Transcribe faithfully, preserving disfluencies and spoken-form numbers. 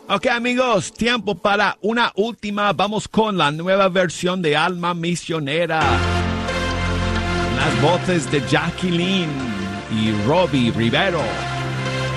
Ok, amigos, tiempo para una última. Vamos con la nueva versión de Alma Misionera. Las voces de Jacqueline y Robbie Rivero.